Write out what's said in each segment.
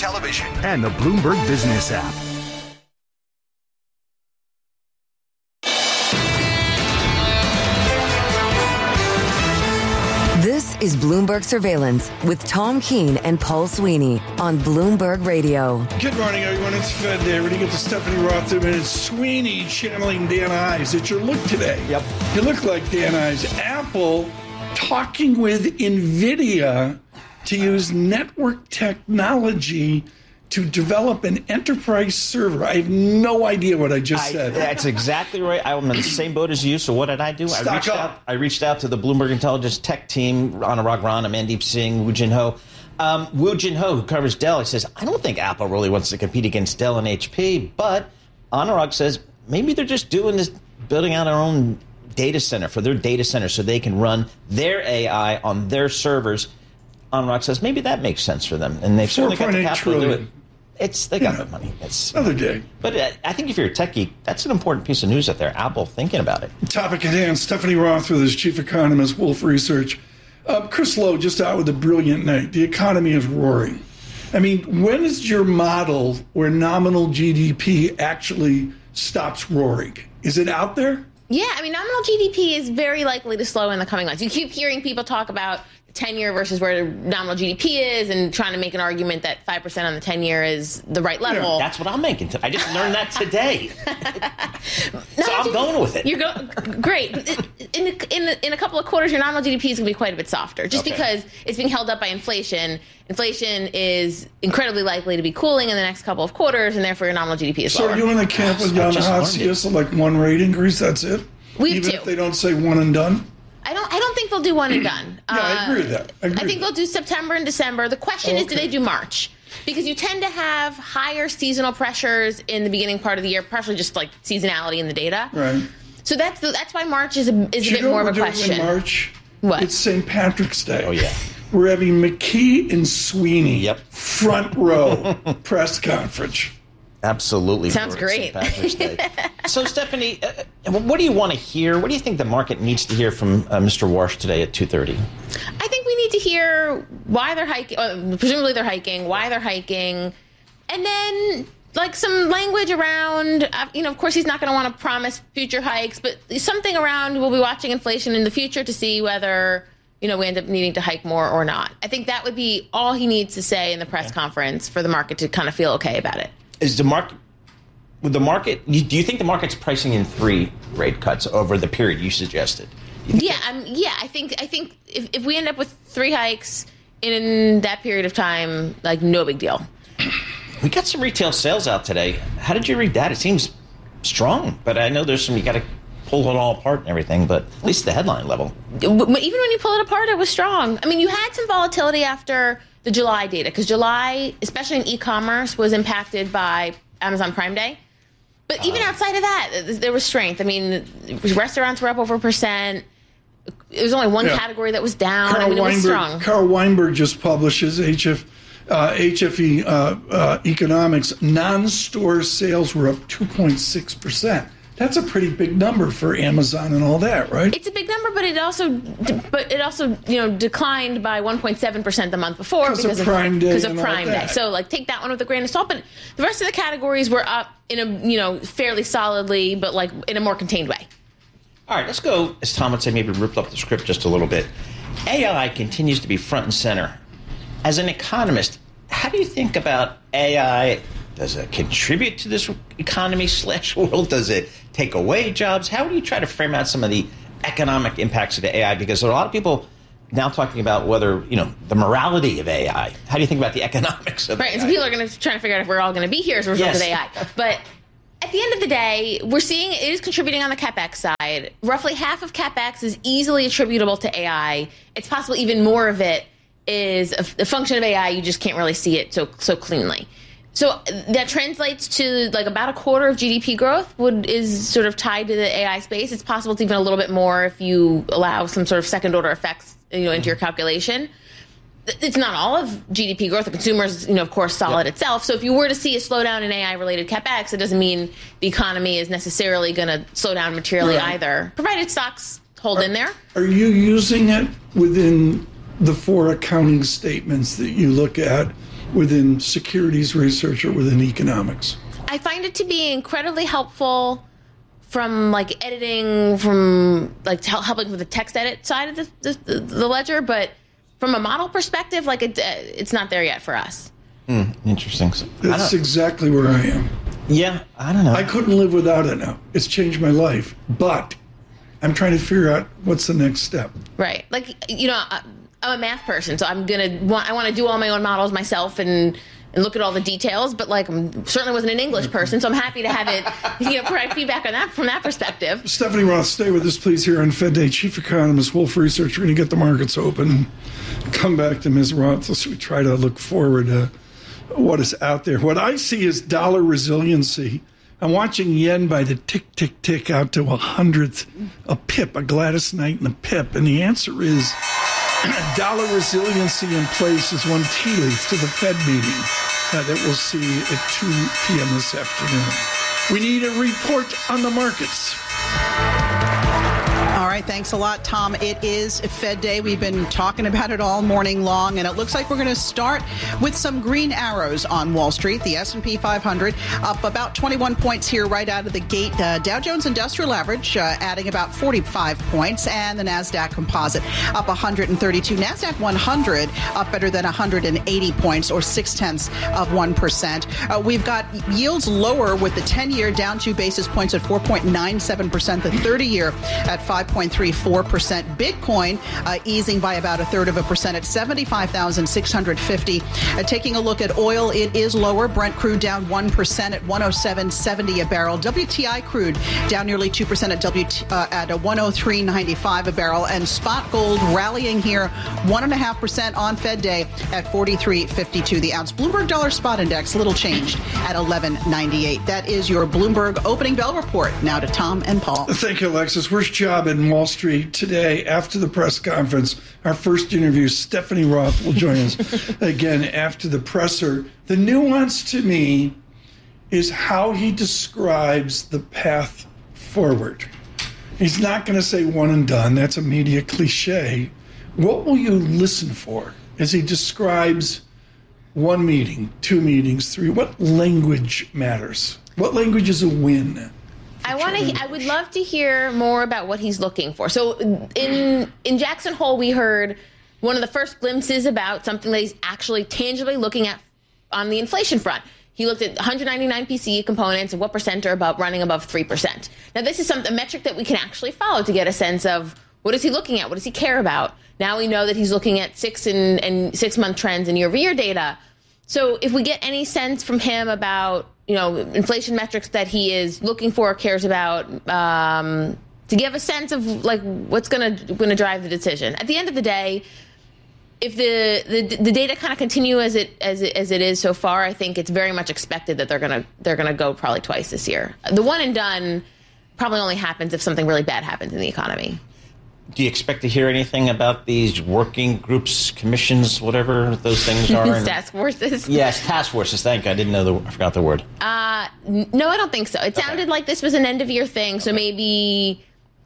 television, and the Bloomberg Business app. This is Bloomberg Surveillance with Tom Keene and Paul Sweeney on Bloomberg Radio. Good morning, everyone. It's Fed Day. We're going to get to Stephanie Rothman and Sweeney channeling Dan Ives. It's your look today. Yep. You look like Dan Ives. Apple talking with NVIDIA to use network technology to develop an enterprise server. I have no idea what I just said. That's exactly right. I'm in the same boat as you. So what did I do? I reached out to the Bloomberg Intelligence tech team, Anurag Rana, Mandeep Singh, Woo Jin Ho. Woo Jin Ho, who covers Dell, he says, I don't think Apple really wants to compete against Dell and HP. But Anurag says maybe they're just doing this, building out their own data center for their data center so they can run their AI on their servers. Anurag says maybe that makes sense for them. And they've certainly got the capital to do it. They got the money. It's another day. But I think if you're a tech geek, that's an important piece of news out there. Apple thinking about it. Topic at hand. Stephanie Rothman is chief economist, Wolfe Research. Chris Lowe just out with a brilliant night. The economy is roaring. I mean, when is your model where nominal GDP actually stops roaring? Is it out there? Yeah, I mean, nominal GDP is very likely to slow in the coming months. You keep hearing people talk about 10-year versus where nominal GDP is and trying to make an argument that 5% on the 10-year is the right level. Yeah, that's what I'm making. I just learned that today. So I'm going with it. You're great. In a couple of quarters, your nominal GDP is going to be quite a bit softer just because it's being held up by inflation. Inflation is incredibly likely to be cooling in the next couple of quarters, and therefore your nominal GDP is lower. So are you in the camp with Jan Hatzius, like one rate increase, that's it? Even if they don't say one and done? I don't think they'll do one and done. Yeah, I agree with that. I think they'll do September and December. The question is, do they do March? Because you tend to have higher seasonal pressures in the beginning part of the year, partially just like seasonality in the data. Right. So that's why March is a bit more of a question. In March? What? It's St. Patrick's Day. Oh, yeah. We're having McKee and Sweeney front row press conference. Absolutely. Sounds great. So, Stephanie, what do you want to hear? What do you think the market needs to hear from Mr. Warsh today at 2:30? I think we need to hear why they're hiking, presumably they're hiking, why they're hiking, and then like some language around, of course he's not going to want to promise future hikes, but something around we'll be watching inflation in the future to see whether, we end up needing to hike more or not. I think that would be all he needs to say in the press conference for the market to kind of feel okay about it. Is the market, do you think the market's pricing in 3 rate cuts over the period you suggested? I think if we end up with 3 hikes in that period of time, like no big deal. We got some retail sales out today. How did you read that? It seems strong, but I know there's some, you got to pull it all apart and everything, but at least the headline level. Even when you pull it apart, it was strong. I mean, you had some volatility after the July data, because July, especially in e-commerce, was impacted by Amazon Prime Day. But even outside of that, there was strength. I mean, restaurants were up over 1%. There was only one category that was down. It was strong. Carl Weinberg just publishes HFE Economics. Non-store sales were up 2.6%. That's a pretty big number for Amazon and all that, right? It's a big number, but it also declined by 1.7% the month before because of Prime Day. So take that one with a grain of salt. But the rest of the categories were up in a fairly solidly, but in a more contained way. All right, let's go, as Tom would say, maybe rip up the script just a little bit. AI continues to be front and center. As an economist, how do you think about AI? Does it contribute to this economy / world? Does it take away jobs? How do you try to frame out some of the economic impacts of AI? Because there are a lot of people now talking about whether, the morality of AI. How do you think about the economics of AI? Right, and so people are going to try to figure out if we're all going to be here as a result of AI. But at the end of the day, we're seeing it is contributing on the CapEx side. Roughly half of CapEx is easily attributable to AI. It's possible even more of it is a function of AI. You just can't really see it so cleanly. So that translates to about a quarter of GDP growth is sort of tied to the AI space. It's possible it's even a little bit more if you allow some sort of second order effects into your calculation. It's not all of GDP growth. The consumer is, of course, solid itself. So if you were to see a slowdown in AI-related CapEx, it doesn't mean the economy is necessarily going to slow down materially either, provided stocks hold in there. Are you using it within the 4 accounting statements that you look at within securities research or within economics? I find it to be incredibly helpful from like editing, from like helping with the text edit side of the ledger, but from a model perspective, like it's not there yet for us. Interesting. That's exactly where I am. Yeah, I don't know. I couldn't live without it now. It's changed my life, but I'm trying to figure out what's the next step. Right. Like, you know, I'm a math person, so I want to do all my own models myself and look at all the details, but like I certainly wasn't an English person, so I'm happy to have it, provide feedback on that from that perspective. Stephanie Roth, stay with us, please, here on Fed Day. Chief Economist, Wolfe Research. We're going to get the markets open and come back to Ms. Roth as we try to look forward to what is out there. What I see is dollar resiliency. I'm watching yen by the tick, tick, tick out to 100th, a pip, a Gladys Knight and a pip, and the answer is dollar resiliency in place is one tea leaf to the Fed meeting that we'll see at 2 p.m. this afternoon. We need a report on the markets. All right, thanks a lot, Tom. It is Fed Day. We've been talking about it all morning long, and it looks like we're going to start with some green arrows on Wall Street. The S&P 500 up about 21 points here right out of the gate. Dow Jones Industrial Average adding about 45 points, and the NASDAQ Composite up 132. NASDAQ 100 up better than 180 points, or 0.6%. We've got yields lower with the 10-year down 2 basis points at 4.97%, the 30-year at 5.34%. Bitcoin easing by about 1/3% at 75,650. Taking a look at oil, it is lower. Brent crude down 1% at 107.70 a barrel. WTI crude down nearly 2% at 103.95 a barrel. And spot gold rallying here 1.5% on Fed Day at 43.52 the ounce. Bloomberg Dollar Spot Index little changed at 11.98. That is your Bloomberg opening bell report. Now to Tom and Paul. Thank you, Alexis. Worst job in Wall Street today after the press conference. Our first interview, Stephanie Roth will join us again after the presser. The nuance to me is how he describes the path forward. He's not going to say one and done. That's a media cliche. What will you listen for as he describes one meeting, 2 meetings, 3? What language matters? What language is a win? I would love to hear more about what he's looking for. So in Jackson Hole, we heard one of the first glimpses about something that he's actually tangibly looking at on the inflation front. He looked at 199 PCE components and what percent are running above 3%. Now, this is a metric that we can actually follow to get a sense of what is he looking at? What does he care about? Now we know that he's looking at 6 and 6-month trends and year-over-year data. So if we get any sense from him about inflation metrics that he is looking for, cares about, to give a sense of like what's going to drive the decision. At the end of the day, if the data kind of continue as it is so far, I think it's very much expected that they're gonna go probably twice this year. The one and done probably only happens if something really bad happens in the economy. Do you expect to hear anything about these working groups, commissions, whatever those things are? Task forces? Yes, task forces. Thank you. I forgot the word. No, I don't think so. It sounded like this was an end-of-year thing, so maybe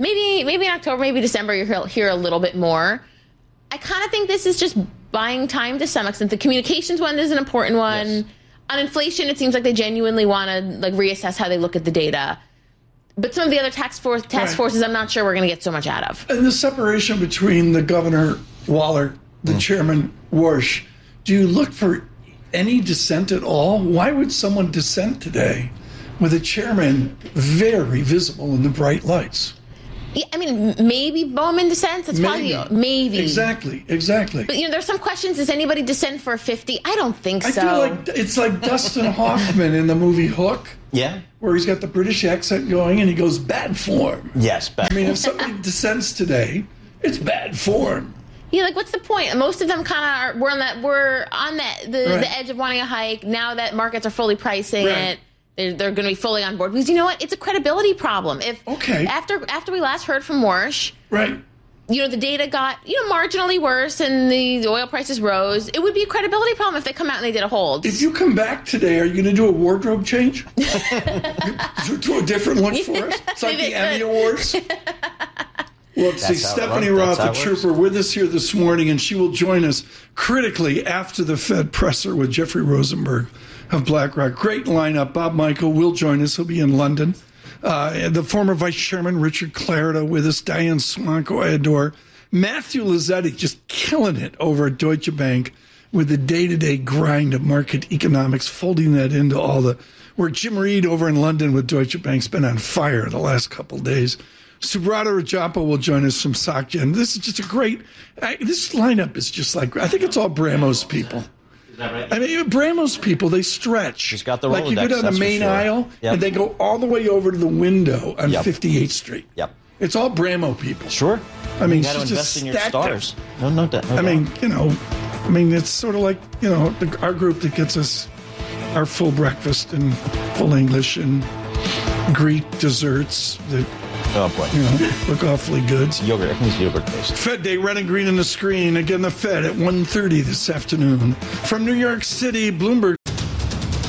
in October, maybe December, you'll hear a little bit more. I kind of think this is just buying time to some extent. The communications one is an important one. Yes. On inflation, it seems like they genuinely want to reassess how they look at the data. But some of the other task forces, I'm not sure we're going to get so much out of. And the separation between the governor, Waller, the chairman, Warsh, do you look for any dissent at all? Why would someone dissent today with a chairman very visible in the bright lights? Yeah, I mean, maybe Bowman dissents. It's probably maybe. Exactly. But, there's some questions. Does anybody dissent for 50? I don't think so. I feel like it's like Dustin Hoffman in the movie Hook. Yeah. Where he's got the British accent going and he goes, bad form. Yes, bad form. If somebody dissents today, it's bad form. Yeah, what's the point? Most of them kind of we're on the edge of wanting a hike. Now that markets are fully pricing it. They're going to be fully on board because you know what? It's a credibility problem. After we last heard from Warsh, right? The data got marginally worse and the oil prices rose. It would be a credibility problem if they come out and they did a hold. If you come back today, are you going to do a wardrobe change? Do a different look for us? It's like the Emmy Awards. Well, see, Stephanie Roth, a trooper, with us here this morning, and she will join us critically after the Fed presser with Jeffrey Rosenberg of BlackRock. Great lineup. Bob Michael will join us. He'll be in London. The former Vice Chairman Richard Clarida with us. Diane Swanko, I adore. Matthew Lazzetti just killing it over at Deutsche Bank with the day-to-day grind of market economics, folding that into all the... Where Jim Reed over in London with Deutsche Bank's been on fire the last couple of days. Subrata Rajappa will join us from SocGen. This is just a great... this lineup is just like... I think it's all Bramos people. Is that right? I mean, Bramos people, they stretch. She's got the Rolodex, like you go down the main aisle, and they go all the way over to the window on 58th Street. Yep. It's all Bramo people. Sure. I mean, you got to invest in your stars. No doubt. I mean, it's sort of like, our group that gets us our full breakfast and full English and Greek desserts that, look awfully good. Yogurt. I think it's yogurt based. Fed Day, red and green on the screen. Again, the Fed at 1:30 this afternoon. From New York City, Bloomberg